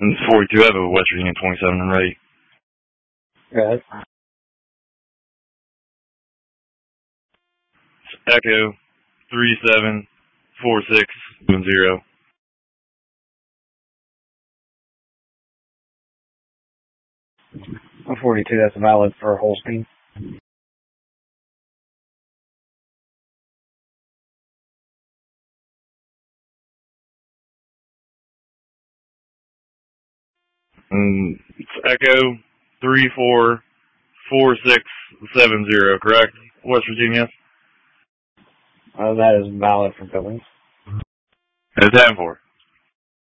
And 42, I have a West Virginia 27 and ready. Right. Echo 374610. 42, that's valid for Holstein. And it's Echo 344670, correct? West Virginia? That is valid for Billings. It's 10-4.